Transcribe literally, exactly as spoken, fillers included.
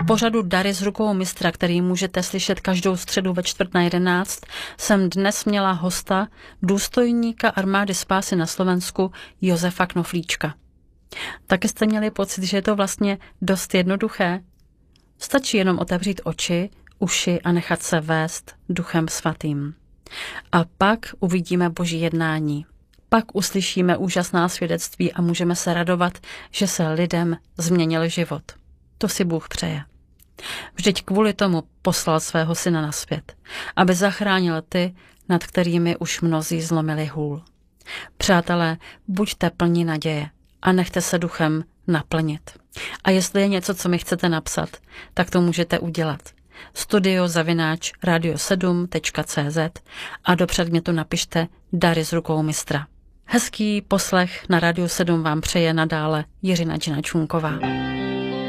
V pořadu Dary z rukou mistra, který můžete slyšet každou středu ve čtvrt na jedenáct, jsem dnes měla hosta, důstojníka armády spásy na Slovensku Josefa Knoflíčka. Taky jste měli pocit, že je to vlastně dost jednoduché? Stačí jenom otevřít oči, uši a nechat se vést Duchem Svatým. A pak uvidíme Boží jednání. Pak uslyšíme úžasná svědectví a můžeme se radovat, že se lidem změnil život. To si Bůh přeje. Vždyť kvůli tomu poslal svého syna na svět, aby zachránil ty, nad kterými už mnozí zlomili hůl. Přátelé, buďte plní naděje a nechte se duchem naplnit. A jestli je něco, co mi chcete napsat, tak to můžete udělat. studio zavináč radio sedm tečka cé zet a do předmětu napište Dary z rukou mistra. Hezký poslech na Rádiu sedm vám přeje nadále Jiřina Čunková.